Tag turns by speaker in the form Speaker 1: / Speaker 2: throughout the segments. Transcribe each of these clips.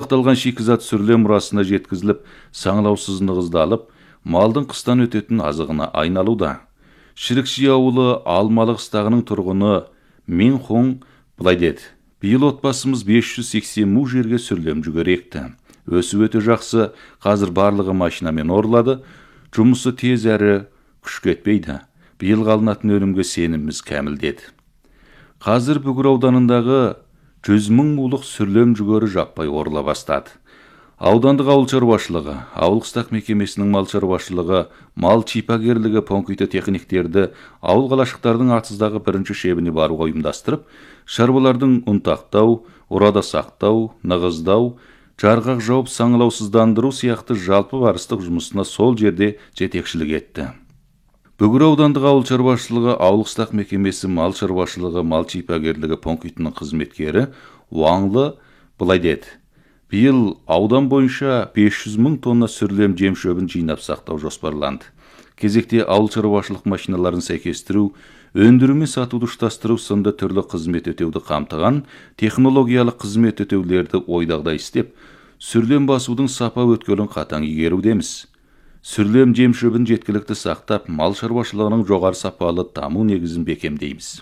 Speaker 1: жабдықталған шикізат сүрлем мұрасына жеткізіліп, саңылаусыз нығыздалып, малдың қыстан өтетін азығына айналуда. Шірікші ауылы Алмалық қыстағының тұрғыны Мен Хоң былай деді: биыл отбасымыз 580 му жерге сүрлем жүгері екті. Өсіп өте жақсы, қазір барлығы машинамен орылады, жұмысы тез әрі күш кетпейді. Биыл алынатын өнімге сеніміміз кәміл деді. Қазір Бүгір ауданындағы 100 мың мулық сүрлем жүгері жаппай орыла бастады. Аудандық ауыл шаруашылығы, ауыл қыстақ мекемесінің мал шаруашылығы, мал шипагерлігі пункті техниктерді ауыл қалашықтардың атыздағы бірінші шебіне баруға ұйымдастырып, шаруалардың ұнтақтау, ұрада сақтау, нығыздау, жарғақ жауып саңылаусыздандыру сияқты жалпы барыстық жұмысына сол жерде жетекшілік етті. Бүгір аудандық ауыл шаруашылығы, ауыл қыстақ мекемесі мал шаруашылығы, мал шипагерлігі пунктінің қызметкері Уаңлы былай деді: биыл аудан бойынша 500 мың тонна сүрлем жем шөбін жинап сақтау жоспарланды. Кезекте ауыл шаруашылық машиналарын сәйкестіру, өндіру мен сатуды ұштастыру сынды түрлі қызмет өтеуді қамтыған технологиялық қызмет өтеулерді ойдағдай істеп, сүрлем басудың сапа өткелін қатаң игерудеміз. Сүрлем жем шөбін жеткілікті сақтап, мал шаруашылығының жоғары сапалы даму негізін бекемдейміз.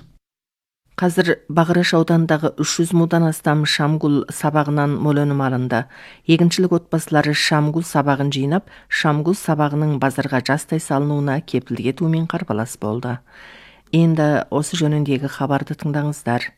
Speaker 2: Қазір Бағыраш аудандағы 300 мудан астам шамгүл сабағынан мол өнім алынды. Егіншілік отбасылары шамгүл сабағын жинап, шамгүл сабағының базарға жастай салынуына кепілдік етумен қарбалас болды. Енді осы жөніндегі хабарды тыңдаңыздар.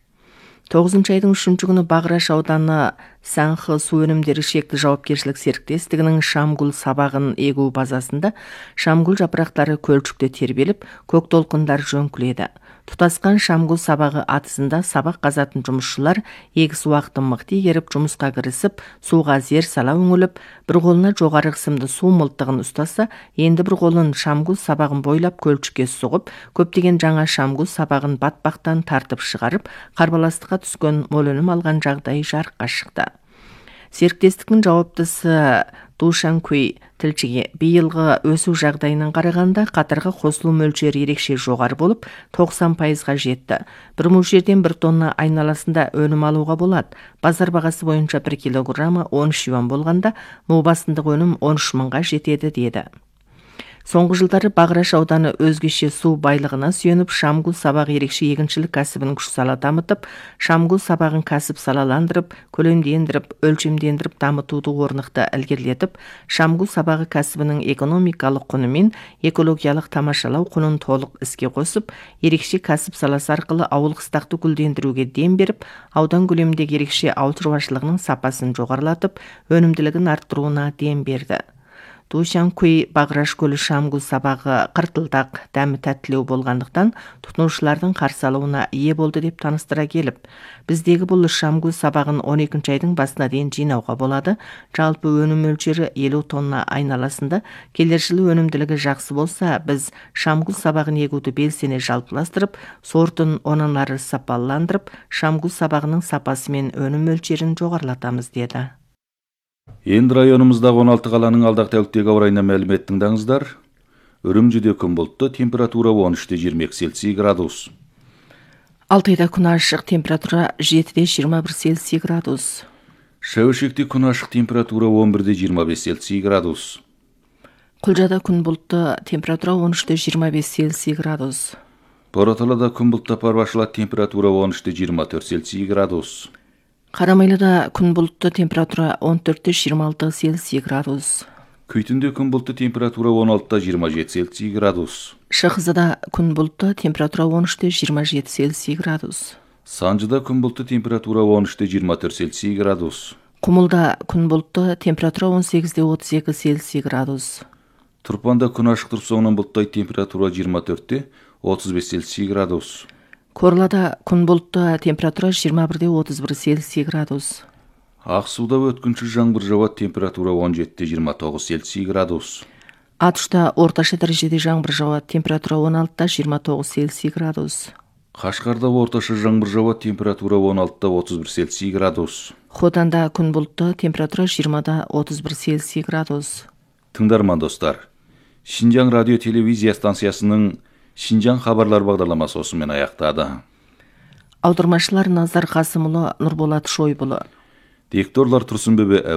Speaker 2: 9 айдың 3 күні Бағыраш ауданы Саңхы су өнімдері шекті жауапкершілік серіктестігінің шамгүл сабағын егу базасында шамгүл жапырақтары көлчікте тербеліп, көк толқындар жөңкіледі. Тұтасқан шамгүл сабағы атысында сабақ қазатын жұмысшылар егіс уақытын мықты игеріп жұмысқа кірісіп, суға зер сала өңіліп, бір қолына жоғары қысымды су мылтығын ұстаса, енді бір қолын шамгүл сабағын бойлап көлчікке соғып, көптеген жаңа шамгүл сабағын батпақтан тартып шығарып, қарбаластыққа түскен мол өнім алған жағдайы жарыққа шықты. Серіктестіктің жауаптысы Душанкуй тілшіге биылғы өсу жағдайынан қарағанда қатарға қосылу мөлшері ерекше жоғары болып, 90%-ға жетті. Бір му жерден 1 тонна айналасында өнім алуға болады. Базар бағасы бойынша 1 килограммы 13 юан болғанда, му басындық өнім 13 мыңға жетеді деді. Соңғы жылдары Бағыраш ауданы өзгеше су байлығына сүйеніп, шамгүл сабақ ерекше егіншілік кәсібін күш сала дамытып, шамгүл сабағын кәсіп салаландырып, көлемдендіріп, өлшемдендіріп дамытуды орнықты ілгерілетіп, шамгүл сабағы кәсібінің экономикалық құны мен экологиялық тамашалау құнын толық іске қосып, ерекше кәсіп саласы арқылы ауыл қыстақты гүлдендіруге дем беріп, аудан көлеміндегі ерекше ауыл шаруашылығының сапасын жоғарылатып, өнімділігін арттыруына дем берді. Душанкуй Бағыраш көлі шамгүл сабағы қыртылдақ, дәмі тәттілеу болғандықтан тұтынушылардың қарсы алуына ие болды деп таныстыра келіп, біздегі бұл шамгүл сабағын 12 айдың басына дейін жинауға болады. Жалпы өнім мөлшері 50 тонна айналасында. Келер жылы өнімділігі жақсы болса, біз шамгүл сабағын егуді белсене жалпыластырып, сортын онан ары сапаландырып, шамгүл сабағының сапасы мен өнім мөлшерін жоғарылатамыз деді.
Speaker 1: Енді районымыздағы 16 қаланың алдағы тәуліктегі ауа райына мәлімет тыңдаңыздар. Үрімжіде күн бұлтты, температура 13-22 Цельсий градус.
Speaker 2: Алтайда күн ашық, температура 7-21 Цельсий градус.
Speaker 1: Шәуешекте күн ашық, температура 11-25 Цельсий градус.
Speaker 2: Құлжада күн бұлтты, температура 13-25 Цельсий градус.
Speaker 1: Бораталада күн бұлтты, парбашылады, температура 13-24 Цельсий градус.
Speaker 2: Қарамайлыда күн бұлтты, температура 14-26 Цельсий градус.
Speaker 1: Күйтінде күн бұлтты, температура 16-27 Цельсий градус.
Speaker 2: Шықызыда күн бұлтты, температура 13-27 Цельсий градус.
Speaker 1: Санжыда күн бұлтты, температура 13-24 Цельсий градус.
Speaker 2: Құмылда күн бұлтты, температура 18-32 Цельсий градус.
Speaker 1: Тұрпанда күн ашық тұрып соңынан бұлттай, температура 24-35 Цельсий градус.
Speaker 2: Корлада күн бұлтты, температура 21-31 Цельсий градус.
Speaker 1: Ақсуда өткінші жаңбыр жауады, температура 17-29 Цельсий градус.
Speaker 2: Атышта орташа дәрежеде жаңбыр жауады, температура 16-29 Цельсий градус.
Speaker 1: Қашқарда орташа жаңбыр жауады, температура 16-31 Цельсий градус.
Speaker 2: Хотанда күн бұлтты, температура 20-31 Цельсий градус.
Speaker 1: Тыңдарман достар, Шинжаң радио телевизия станциясының Шинжаң хабарлар бағдарламасы осымен аяқтады.
Speaker 2: Аудармашылар Назар Қасымұлы, Нұрболат Шойбұлы.
Speaker 1: Дикторлар Тұрсынбебе